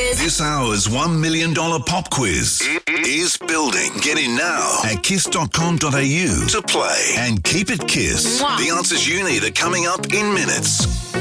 quiz. This hour's $1 million pop quiz is building. Get in now at kiss.com.au to play and keep it Kiss. Mwah. The answers you need are coming up in minutes.